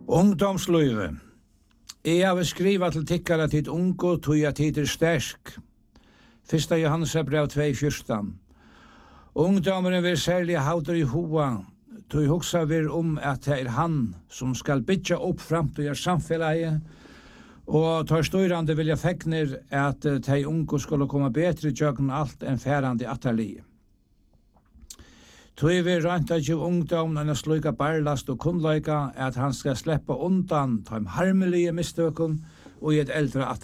Ungdomsløyve. Jeg har skrivet til tikkere til unge, tog jeg tid sterk. 1. Johannes brev 2:14. Ungdommeren vil særlig hauter i hoa, tog hoksa vir at det han som skal bytja opp fram til samfellet, og tar styrande vilja fekner at de unge skulle komme bedre i jøkken alt enn færande atterlige. Tog vi rønt at jo ungdom enn sluka barlast og kunnleika at han skal sleppa undan de harmelige mistøkken og i et eldre